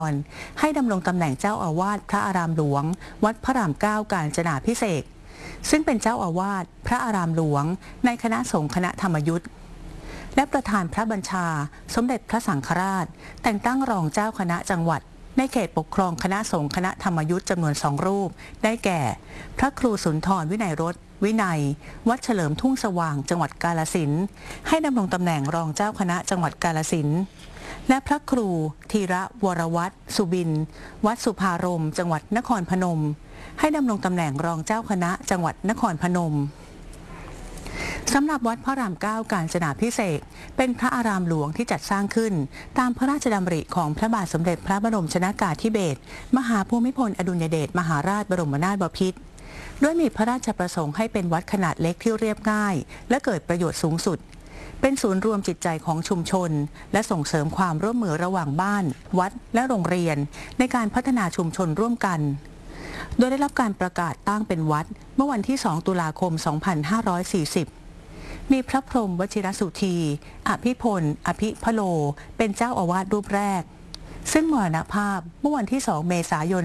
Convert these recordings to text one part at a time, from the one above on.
ให้ดำรงตำแหน่งเจ้าอาวาสพระอารามหลวงวัดพระรามเก้ากาญจนาภิเษกซึ่งเป็นเจ้าอาวาสพระอารามหลวงในคณะสงฆ์คณะธรรมยุทธและประธานพระบัญชาสมเด็จพระสังฆราชแต่งตั้งรองเจ้าคณะจังหวัดในเขตปกครองคณะสงฆ์คณะธรรมยุทธจำนวน2 รูปได้แก่พระครูสุนทรวินัยรสวินัยวัดเฉลิมทุ่งสว่างจังหวัดกาฬสินธุ์ให้ดำรงตำแหน่งรองเจ้าคณะจังหวัดกาฬสินธุ์และพระครูธีระวรวัฒน์สุบินวัดสุภารมจังหวัดนครพนมให้ดำรงตำแหน่งรองเจ้าคณะจังหวัดนครพนมสำหรับวัดพระรามเก้ากาญจนาภิเษกเป็นพระอารามหลวงที่จัดสร้างขึ้นตามพระราชดำริของพระบาทสมเด็จพระบรมชนกาธิเบศรมหาภูมิพลอดุลยเดชมหาราชบรมนาถบพิตรด้วยมีพระราชประสงค์ให้เป็นวัดขนาดเล็กที่เรียบง่ายและเกิดประโยชน์สูงสุดเป็นศูนย์รวมจิตใจของชุมชนและส่งเสริมความร่วมมือระหว่างบ้านวัดและโรงเรียนในการพัฒนาชุมชนร่วมกันโดยได้รับการประกาศตั้งเป็นวัดเมื่อวันที่ 2 ตุลาคม 2540 มีพระพรหมวชิรสุธีอภิพลอภิพโลเป็นเจ้าอาวาสรูปแรกซึ่งมรณภาพเมื่อวันที่ 2 เมษายน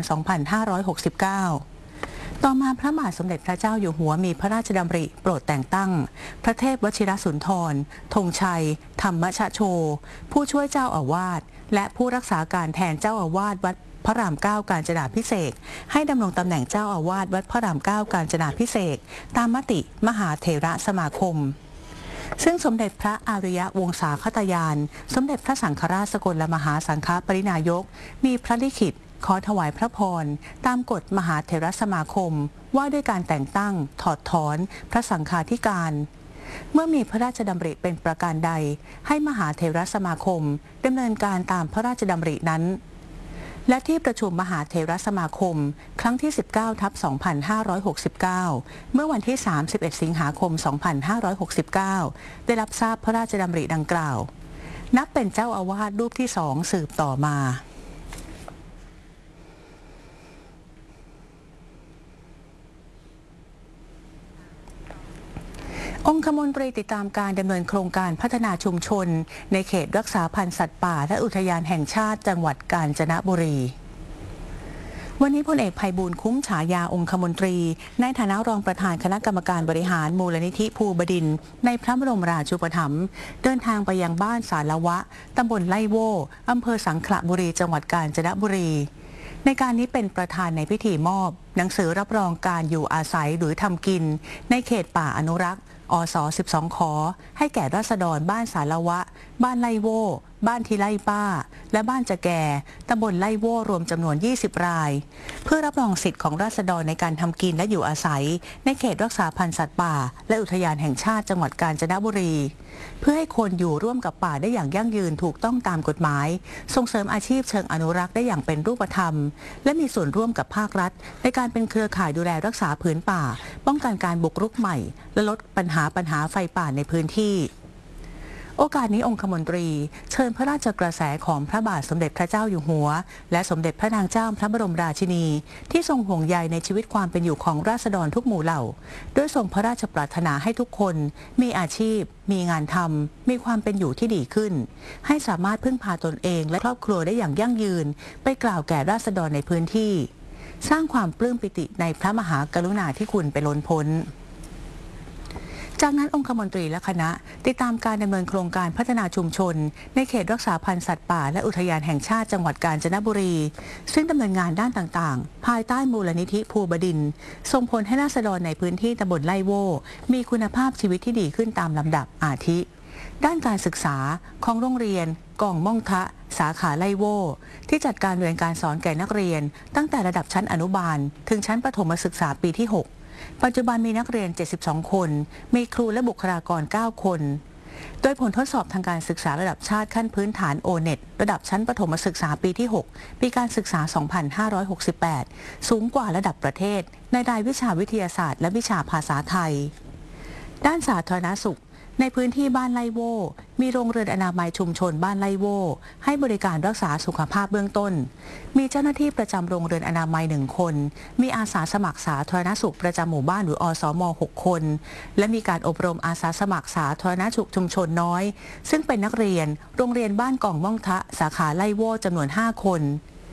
2569 ต่อมาพระมหาสมเด็จพระเจ้าอยู่หัวมีพระราชดำริโปรดแต่งตั้งพระเทพวชิรสุนทรธงชัยธรรมชโชผู้ช่วยเจ้าอาวาสและผู้รักษาการแทนเจ้าอาวาสวัดพระรามเก้ากาญจนาภิเษกให้ดำรงตำแหน่งเจ้าอาวาสวัดพระรามเก้ากาญจนาภิเษกตามมติมหาเถรสมาคมซึ่งสมเด็จพระอริยวงศาคตยานสมเด็จพระสังฆราชสกลมหาสังฆปรินายกมีพระลิขิตขอถวายพระพรตามกฎมหาเถรสมาคมว่าด้วยการแต่งตั้งถอดถอนพระสังฆาธิการเมื่อมีพระราชดำริเป็นประการใดให้มหาเถรสมาคมดำเนินการตามพระราชดำรินั้นและที่ประชุมมหาเถรสมาคมครั้งที่ 19/2569 เมื่อวันที่ 31 สิงหาคม 2569 ได้รับทราบพระราชดำริดังกล่าวนับเป็นเจ้าอาวาสรูปที่ 2 สืบต่อมาองคมนตรีติดตามการดำเนินโครงการพัฒนาชุมชนในเขตรักษาพันธุ์สัตว์ป่าและอุทยานแห่งชาติจังหวัดกาญจนบุรีวันนี้พลเอกไพบูลย์คุ้มฉายาองคมนตรีในฐานะรองประธานคณะกรรมการบริหารมูลนิธิภูบดินทร์ในพระบรมราชูปถัมภ์เดินทางไปยังบ้านสารวะตำบลไล่โว่อำเภอสังขละบุรีจังหวัดกาญจนบุรีในการนี้เป็นประธานในพิธีมอบหนังสือรับรองการอยู่อาศัยหรือทำกินในเขตป่าอนุรักษ์อส12 ขอให้แก่ราษฎรบ้านสารวะบ้านไล่โว่บ้านที่ไล่ป้าและบ้านจะแก่ตำบลไล่โว่รวมจำนวน20 รายเพื่อรับรองสิทธิ์ของราษฎรในการทำกินและอยู่อาศัยในเขตรักษาพันธุ์สัตว์ป่าและอุทยานแห่งชาติจังหวัดกาญจนบุรีเพื่อให้คนอยู่ร่วมกับป่าได้อย่างยั่งยืนถูกต้องตามกฎหมายส่งเสริมอาชีพเชิงอนุรักษ์ได้อย่างเป็นรูปธรรมและมีส่วนร่วมกับภาครัฐในการเป็นเครือข่ายดูแลรักษาผืนป่าป้องกันการบุกรุกใหม่และลดปัญหาไฟป่าในพื้นที่โอกาสนี้องคมนตรีเชิญพระราชกระแสของพระบาทสมเด็จพระเจ้าอยู่หัวและสมเด็จพระนางเจ้าพระบรมราชินีที่ทรงห่วงใยในชีวิตความเป็นอยู่ของราษฎรทุกหมู่เหล่าโดยทรงพระราชปรารถนาให้ทุกคนมีอาชีพมีงานทำมีความเป็นอยู่ที่ดีขึ้นให้สามารถพึ่งพาตนเองและครอบครัวได้อย่างยั่งยืนไปกล่าวแก่ราษฎรในพื้นที่สร้างความปลื้มปิติในพระมหากรุณาธิคุณไปล้นพ้นจากนั้นองคมนตรีและคณะติดตามการดำเนินโครงการพัฒนาชุมชนในเขตรักษาพันธุ์สัตว์ป่าและอุทยานแห่งชาติจังหวัดกาญจนบุรีซึ่งดำเนินงานด้านต่างๆภายใต้มูลนิธิภูบดินทร์ส่งผลให้ราษฎรในพื้นที่ตำบลไล่โว่มีคุณภาพชีวิตที่ดีขึ้นตามลำดับอาทิด้านการศึกษาของโรงเรียนกองม่องทะสาขาไล่โว่ที่จัดการเรียนการสอนแก่นักเรียนตั้งแต่ระดับชั้นอนุบาลถึงชั้นประถมศึกษาปีที่ 6ปัจจุบันมีนักเรียน72 คนมีครูและบุคลากร9 คนโดยผลทดสอบทางการศึกษาระดับชาติขั้นพื้นฐาน O-NET ระดับชั้นประถมศึกษาปีที่ 6 ปีการศึกษา 2568 สูงกว่าระดับประเทศในรายวิชาวิทยาศาสตร์และวิชาภาษาไทยด้านสาธารณสุขในพื้นที่บ้านไล่โว่มีโรงเรือนอนามัยชุมชนบ้านไล่โว่ให้บริการรักษาสุขภาพเบื้องต้นมีเจ้าหน้าที่ประจำโรงเรือนอนามัย1 คนมีอาสาสมัครสาธารณสุขประจำหมู่บ้านหรืออสม6 คนและมีการอบรมอาสาสมัครสาธารณสุขชุมชนน้อยซึ่งเป็นนักเรียนโรงเรียนบ้านกองม่องทะสาขาไล่โว่จำนวน5 คน